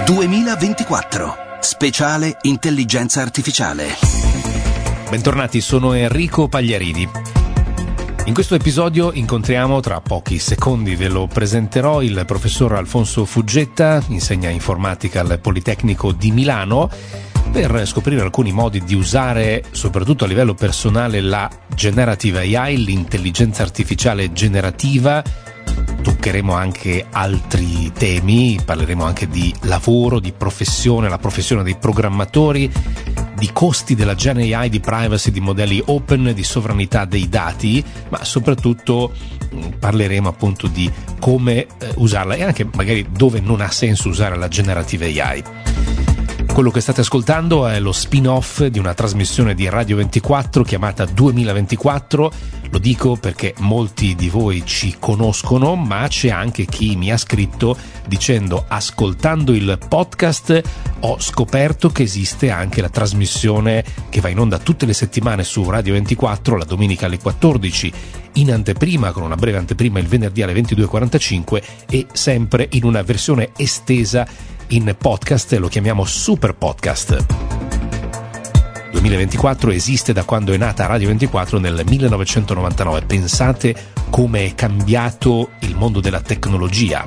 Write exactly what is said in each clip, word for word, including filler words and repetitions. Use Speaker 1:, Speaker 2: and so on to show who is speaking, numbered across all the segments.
Speaker 1: duemilaventiquattro. Speciale Intelligenza Artificiale.
Speaker 2: Bentornati, sono Enrico Pagliarini. In questo episodio incontriamo, tra pochi secondi ve lo presenterò, il professor Alfonso Fuggetta, insegna informatica al Politecnico di Milano, per scoprire alcuni modi di usare, soprattutto a livello personale, la generative A I, l'intelligenza artificiale generativa. Toccheremo anche altri temi, parleremo anche di lavoro, di professione, la professione dei programmatori, di costi della Gen A I, di privacy, di modelli open, di sovranità dei dati, ma soprattutto parleremo appunto di come eh, usarla e anche magari dove non ha senso usare la generative A I. Quello che state ascoltando è lo spin-off di una trasmissione di Radio ventiquattro chiamata duemilaventiquattro. Lo dico perché molti di voi ci conoscono, ma c'è anche chi mi ha scritto dicendo: ascoltando il podcast ho scoperto che esiste anche la trasmissione che va in onda tutte le settimane su Radio ventiquattro, la domenica alle quattordici, in anteprima, con una breve anteprima il venerdì alle ventidue e quarantacinque, e sempre in una versione estesa in podcast, lo chiamiamo Super Podcast. duemilaventiquattro esiste da quando è nata Radio ventiquattro nel millenovecentonovantanove. Pensate come è cambiato il mondo della tecnologia.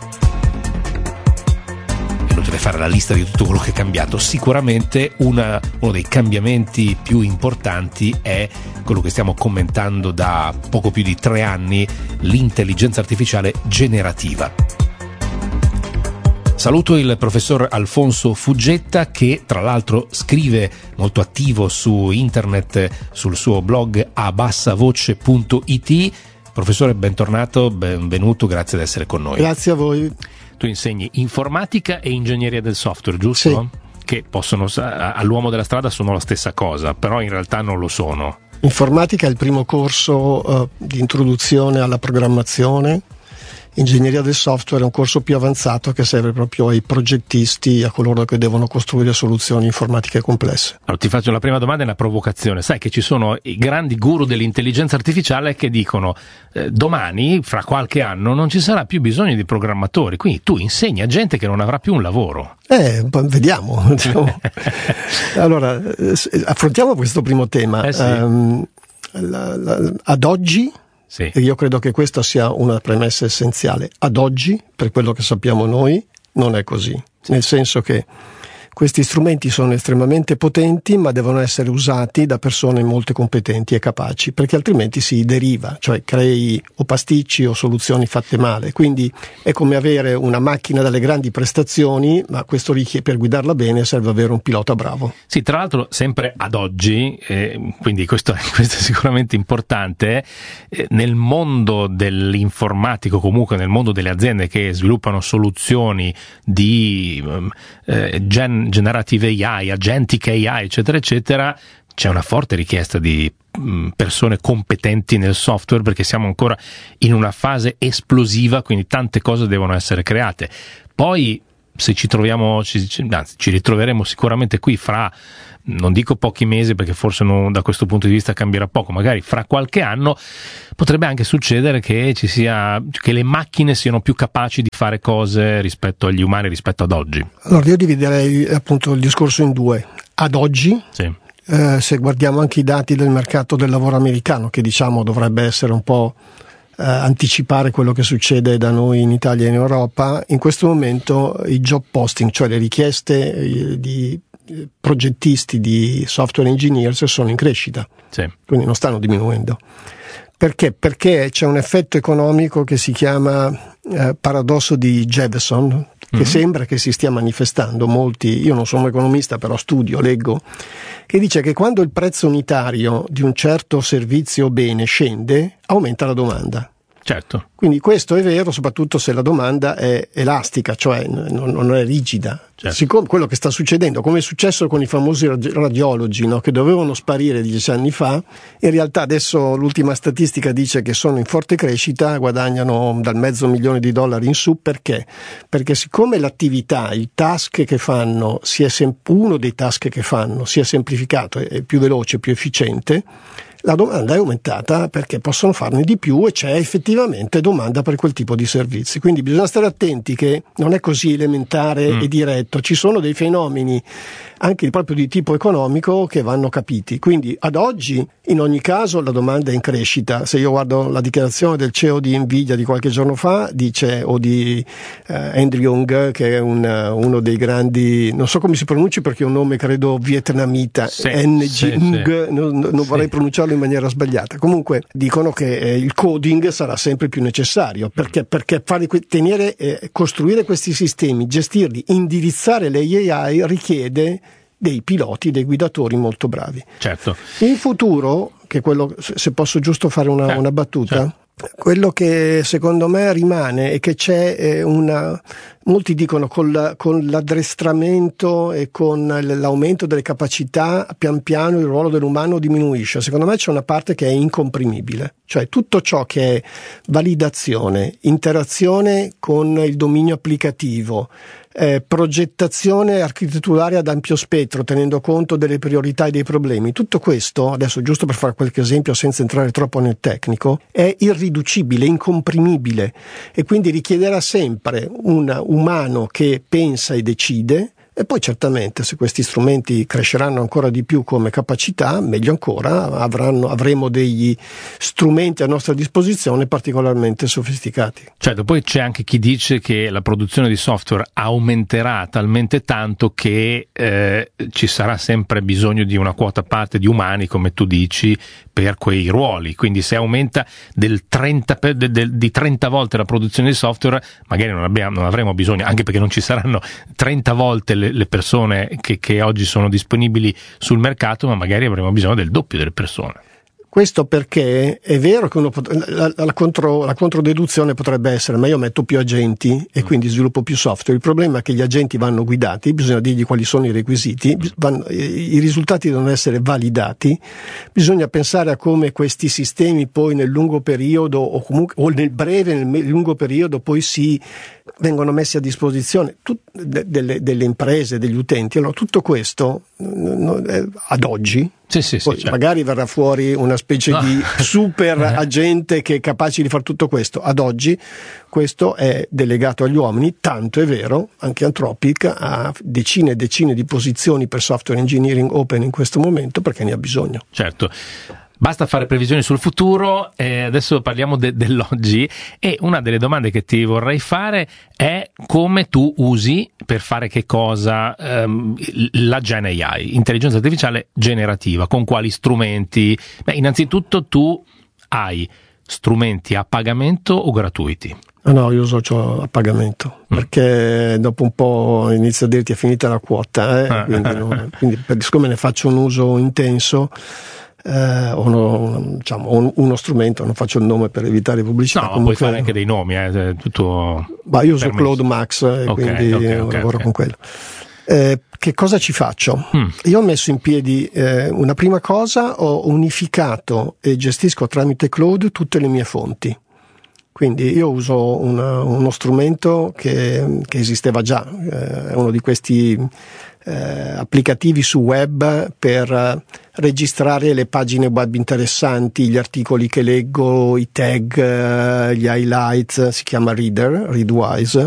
Speaker 2: È inutile fare la lista di tutto quello che è cambiato. Sicuramente una, uno dei cambiamenti più importanti è quello che stiamo commentando da poco più di tre anni, l'intelligenza artificiale generativa. Saluto il professor Alfonso Fuggetta, che tra l'altro scrive, molto attivo su internet, sul suo blog a bassa voce punto it. Professore, bentornato, benvenuto, grazie di essere con noi.
Speaker 3: Grazie a voi.
Speaker 2: Tu insegni informatica e ingegneria del software, giusto?
Speaker 3: Sì.
Speaker 2: Che possono, all'uomo della strada sono la stessa cosa, però in realtà non lo sono.
Speaker 3: Informatica è il primo corso uh, di introduzione alla programmazione. Ingegneria del software è un corso più avanzato che serve proprio ai progettisti, a coloro che devono costruire soluzioni informatiche complesse.
Speaker 2: Allora, ti faccio la prima domanda, è una provocazione. Sai che ci sono i grandi guru dell'intelligenza artificiale che dicono eh, domani, fra qualche anno, non ci sarà più bisogno di programmatori, quindi tu insegni a gente che non avrà più un lavoro.
Speaker 3: Eh, vediamo. Allora, affrontiamo questo primo tema.
Speaker 2: Eh sì.
Speaker 3: um, la, la, ad oggi
Speaker 2: Sì.
Speaker 3: E io credo che questa sia una premessa essenziale. Ad oggi, per quello che sappiamo noi, non è così. Sì. Nel senso che questi strumenti sono estremamente potenti, ma devono essere usati da persone molto competenti e capaci, perché altrimenti si deriva, cioè crei o pasticci o soluzioni fatte male. Quindi è come avere una macchina dalle grandi prestazioni, ma questo richiede, per guidarla bene serve avere un pilota bravo.
Speaker 2: Sì, tra l'altro sempre ad oggi, eh, quindi questo, questo è sicuramente importante, eh, nel mondo dell'informatico, comunque nel mondo delle aziende che sviluppano soluzioni di eh, gen generative A I, agentic A I, eccetera eccetera, c'è una forte richiesta di persone competenti nel software, perché siamo ancora in una fase esplosiva, quindi tante cose devono essere create. Poi se ci troviamo, ci, anzi, ci ritroveremo sicuramente qui fra, non dico pochi mesi, perché forse non, da questo punto di vista cambierà poco, magari fra qualche anno potrebbe anche succedere che ci sia, che le macchine siano più capaci di fare cose rispetto agli umani, rispetto ad oggi.
Speaker 3: Allora io dividerei appunto il discorso in due. Ad oggi,
Speaker 2: sì.
Speaker 3: eh, se guardiamo anche i dati del mercato del lavoro americano, che diciamo dovrebbe essere un po' eh, anticipare quello che succede da noi in Italia e in Europa, in questo momento i job posting, cioè le richieste eh, di progettisti, di software engineers, sono in crescita,
Speaker 2: sì.
Speaker 3: Quindi non stanno diminuendo. Perché? Perché c'è un effetto economico che si chiama eh, paradosso di Jefferson, che mm-hmm. sembra che si stia manifestando. Molti, io non sono economista, però studio, leggo, che dice che quando il prezzo unitario di un certo servizio o bene scende, aumenta la domanda.
Speaker 2: Certo.
Speaker 3: Quindi questo è vero soprattutto se la domanda è elastica, cioè non, non è rigida.
Speaker 2: Certo.
Speaker 3: Siccome quello che sta succedendo, come è successo con i famosi radiologi, no, che dovevano sparire dieci anni fa, in realtà adesso l'ultima statistica dice che sono in forte crescita, guadagnano dal mezzo milione di dollari in su. Perché? Perché siccome l'attività, il task che fanno, si è sem- uno dei task che fanno si è semplificato, è più veloce, più efficiente, La domanda è aumentata perché possono farne di più e c'è effettivamente domanda per quel tipo di servizi. Quindi bisogna stare attenti che non è così elementare mm. e diretto. Ci sono dei fenomeni anche proprio di tipo economico che vanno capiti. Quindi ad oggi, in ogni caso, la domanda è in crescita. Se io guardo la dichiarazione del C E O di Nvidia di qualche giorno fa, dice, o di uh, Andrew Young, che è un, uno dei grandi, non so come si pronunci perché è un nome credo vietnamita, sì, N G, sì, Ng, sì. non, non sì. vorrei pronunciarlo in maniera sbagliata. Comunque dicono che eh, il coding sarà sempre più necessario perché, perché fare, tenere, eh, costruire questi sistemi, gestirli, indirizzare le A I richiede dei piloti, dei guidatori molto bravi.
Speaker 2: Certo.
Speaker 3: In futuro, che quello, se posso giusto fare una, eh, una battuta, certo. quello che secondo me rimane è che c'è eh, una, molti dicono col, con l'addestramento e con l'aumento delle capacità pian piano il ruolo dell'umano diminuisce. Secondo me c'è una parte che è incomprimibile, cioè tutto ciò che è validazione, interazione con il dominio applicativo, Eh, progettazione architetturale ad ampio spettro tenendo conto delle priorità e dei problemi, tutto questo, adesso giusto per fare qualche esempio senza entrare troppo nel tecnico, è irriducibile, incomprimibile e quindi richiederà sempre un umano che pensa e decide. E poi certamente se questi strumenti cresceranno ancora di più come capacità, meglio ancora, avranno, avremo degli strumenti a nostra disposizione particolarmente sofisticati.
Speaker 2: Certo, poi c'è anche chi dice che la produzione di software aumenterà talmente tanto che eh, ci sarà sempre bisogno di una quota parte di umani, come tu dici, per quei ruoli. Quindi se aumenta del trenta per, de, de, di trenta volte la produzione di software, magari non, abbiamo, non avremo bisogno, anche perché non ci saranno trenta volte le le persone che, che oggi sono disponibili sul mercato, ma magari avremo bisogno del doppio delle persone.
Speaker 3: Questo perché è vero che uno pot- la, la, contro, la controdeduzione potrebbe essere ma io metto più agenti e quindi sviluppo più software. Il problema è che gli agenti vanno guidati, bisogna dirgli quali sono i requisiti, vanno, i, i risultati devono essere validati, bisogna pensare a come questi sistemi poi nel lungo periodo o comunque o nel breve e nel lungo periodo poi si vengono messi a disposizione tut, de, delle, delle imprese, degli utenti. Allora tutto questo no, eh, ad oggi
Speaker 2: Sì, sì,
Speaker 3: poi
Speaker 2: sì, certo.
Speaker 3: magari verrà fuori una specie no. di super agente che è capace di fare tutto questo. Ad oggi questo è delegato agli uomini, tanto è vero, anche Anthropic ha decine e decine di posizioni per software engineering open in questo momento perché ne ha bisogno.
Speaker 2: Certo. Basta fare previsioni sul futuro, eh, adesso parliamo de- dell'oggi e una delle domande che ti vorrei fare è come tu usi per fare che cosa ehm, la Gen A I, intelligenza artificiale generativa, con quali strumenti? Beh, innanzitutto tu hai strumenti a pagamento o gratuiti?
Speaker 3: Ah no, io uso ciò a pagamento, mm. perché dopo un po' inizio a dirti è finita la quota, eh, quindi, no, quindi per, siccome ne faccio un uso intenso, Eh, uno, diciamo, un, uno strumento, non faccio il nome per evitare pubblicità.
Speaker 2: No,
Speaker 3: comunque,
Speaker 2: puoi fare anche dei nomi, eh, tutto.
Speaker 3: Ma io uso Cloud Max e okay, quindi okay, okay, lavoro okay. con quello. Eh, che cosa ci faccio? Mm. Io ho messo in piedi eh, una prima cosa, ho unificato e gestisco tramite Cloud tutte le mie fonti. Quindi io uso una, uno strumento che, che esisteva già, eh, è uno di questi eh, applicativi su web per eh, registrare le pagine web interessanti, gli articoli che leggo, i tag, eh, gli highlights, si chiama Reader, Readwise.